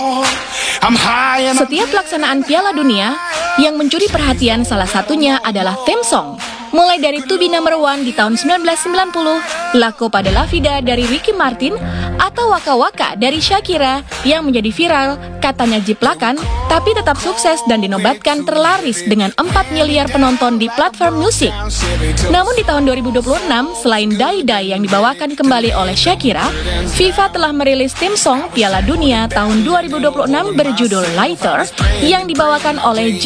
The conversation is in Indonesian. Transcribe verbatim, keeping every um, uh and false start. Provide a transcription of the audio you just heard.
Setiap pelaksanaan Piala Dunia, yang mencuri perhatian salah satunya adalah theme song. Mulai dari To Be Number One di tahun sembilan belas sembilan puluh, La Copa de la Vida dari Ricky Martin, atau Waka Waka dari Shakira yang menjadi viral, katanya jiplakan, tapi tetap sukses dan dinobatkan terlaris dengan empat miliar penonton di platform musik. Namun di tahun dua ribu dua puluh enam, selain Die Die yang dibawakan kembali oleh Shakira, FIFA telah merilis theme song Piala Dunia tahun dua ribu dua puluh enam berjudul Lighter yang dibawakan oleh